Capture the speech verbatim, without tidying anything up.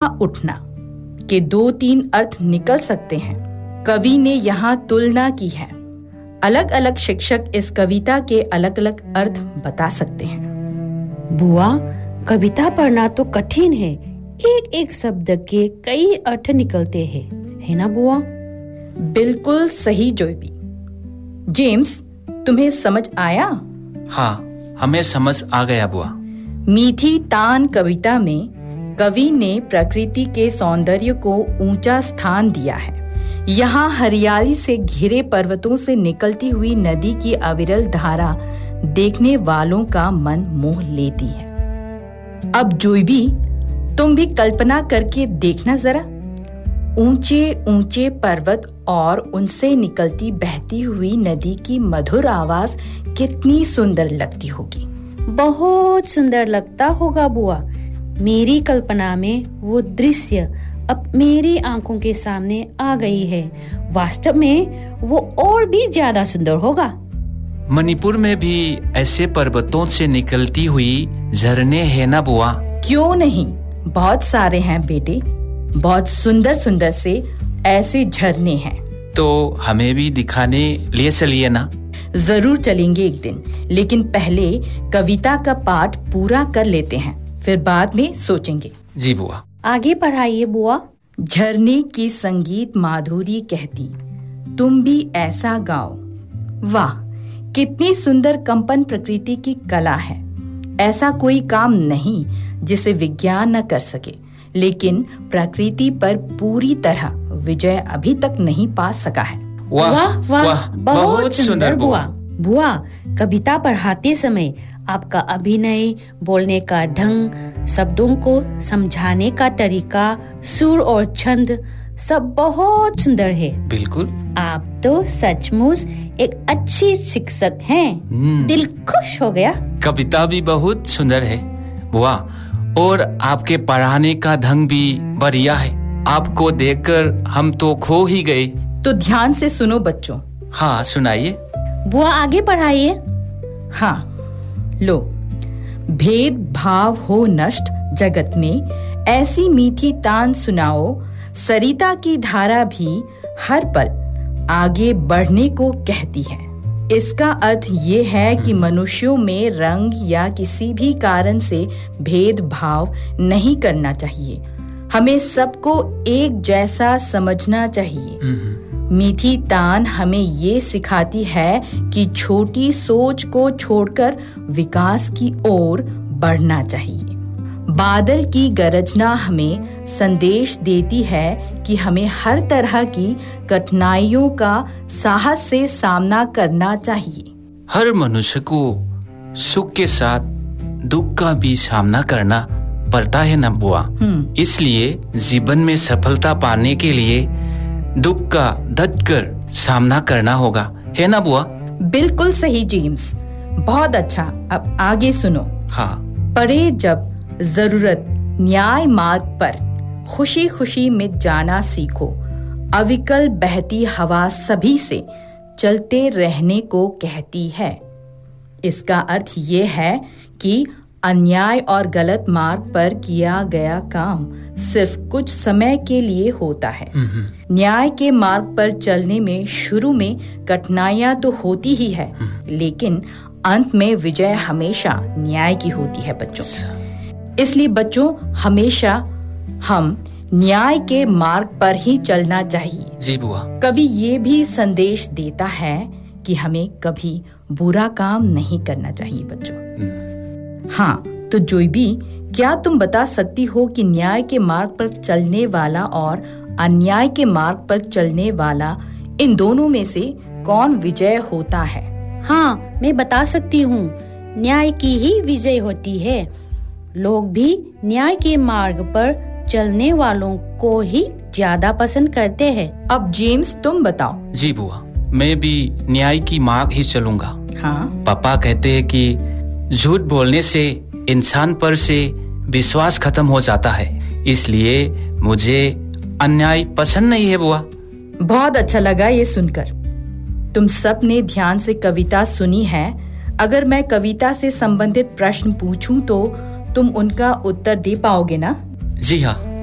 यहाँ उठना के दो तीन अर्थ निकल सकते हैं। कवि ने यहाँ तुलना की है। अलग अलग शिक्षक इस कविता के अलग अलग अर्थ बता सकते हैं। बुआ, कविता पढ़ना तो कठिन है। एक एक शब्द के कई अर्थ निकलते हैं, है ना बुआ? बिल्कुल सही जोयबी। जेम्स, तुम्हें समझ आया? हाँ, हमें समझ आ गया बुआ। मीठी तान कविता में कवि ने प्रकृति के सौंदर्य को ऊंचा स्थान दिया है। यहाँ हरियाली से घिरे पर्वतों से निकलती हुई नदी की अविरल धारा देखने वालों का मन मोह लेती है। अब जोयबी, तुम भी कल्पना करके देखना जरा। ऊंचे ऊंचे पर्वत और उनसे निकलती बहती हुई नदी की मधुर आवाज कितनी सुंदर लगती होगी। बहुत सुंदर लगता होगा बुआ। मेरी कल्पना में वो दृश्य अब मेरी आंखों के सामने आ गई है। वास्तव में वो और भी ज्यादा सुंदर होगा। मणिपुर में भी ऐसे पर्वतों से निकलती हुई झरने हैं ना बुआ? क्यों नहीं, बहुत सारे हैं बेटे। बहुत सुंदर सुंदर से ऐसे झरने हैं। तो हमें भी दिखाने लिए चलिए ना। जरूर चलेंगे एक दिन, लेकिन पहले कविता का पाठ पूरा कर लेते हैं, फिर बाद में सोचेंगे। जी बुआ। आगे पढ़ाइए बुआ। झरने की संगीत माधुरी कहती, तुम भी ऐसा गाओ। वाह, कितनी सुंदर कंपन प्रकृति की कला है। ऐसा कोई काम नहीं जिसे विज्ञान न कर सके, लेकिन प्रकृति पर पूरी तरह विजय अभी तक नहीं पा सका है। वाह वाह, वाह, वाह, बहुत सुंदर बुआ। बुआ, कविता पढ़ाते समय आपका अभिनय, बोलने का ढंग, शब्दों को समझाने का तरीका, सुर और छंद सब बहुत सुंदर है। बिल्कुल। आप तो सचमुच एक अच्छी शिक्षक हैं। दिल खुश हो गया। कविता भी बहुत सुंदर है बुआ, और आपके पढ़ाने का ढंग भी बढ़िया है। आपको देखकर हम तो खो ही गए। तो ध्यान से सुनो बच्चों। हाँ, सुनाइए। बुआ, आगे पढ़ाइए। हाँ, लो। भेद भाव हो नष्ट जगत में, ऐसी मीठी तान सुनाओ। सरिता की धारा भी हर पल आगे बढ़ने को कहती है। इसका अर्थ ये है कि मनुष्यों में रंग या किसी भी कारण से भेदभाव नहीं करना चाहिए। हमें सबको एक जैसा समझना चाहिए। मीठी तान हमें ये सिखाती है कि छोटी सोच को छोड़कर विकास की ओर बढ़ना चाहिए। बादल की गरजना हमें संदेश देती है कि हमें हर तरह की कठिनाइयों का साहस से सामना करना चाहिए। हर मनुष्य को सुख के साथ दुख का भी सामना करना पड़ता है ना बुआ। इसलिए जीवन में सफलता पाने के लिए दुख का डटकर सामना करना होगा, है ना बुआ? बिल्कुल सही जेम्स, बहुत अच्छा। अब आगे सुनो। हाँ। पढ़े जब जरूरत न्याय मार्ग पर खुशी खुशी मिट जाना सीखो। अविकल बहती हवा सभी से चलते रहने को कहती है। इसका अर्थ ये है कि अन्याय और गलत मार्ग पर किया गया काम सिर्फ कुछ समय के लिए होता है। न्याय के मार्ग पर चलने में शुरू में कठिनाइयां तो होती ही है, लेकिन अंत में विजय हमेशा न्याय की होती है बच्चों। इसलिए बच्चों, हमेशा हम न्याय के मार्ग पर ही चलना चाहिए। जी बुआ। कभी ये भी संदेश देता है कि हमें कभी बुरा काम नहीं करना चाहिए बच्चों। हाँ, तो जोयबी, क्या तुम बता सकती हो कि न्याय के मार्ग पर चलने वाला और अन्याय के मार्ग पर चलने वाला, इन दोनों में से कौन विजय होता है? हाँ, मैं बता सकती हूँ। न्याय की ही विजय होती है। लोग भी न्याय के मार्ग पर चलने वालों को ही ज्यादा पसंद करते हैं। अब जेम्स, तुम बताओ। जी बुआ, मैं भी न्याय की मार्ग ही चलूंगा। हाँ। पापा कहते हैं कि झूठ बोलने से इंसान पर से विश्वास खत्म हो जाता है, इसलिए मुझे अन्याय पसंद नहीं है बुआ। बहुत अच्छा लगा ये सुनकर। तुम सब ने ध्यान से कविता सुनी है। अगर मैं कविता से संबंधित प्रश्न पूछूं तो तुम उनका उत्तर दे पाओगे ना? जी हाँ।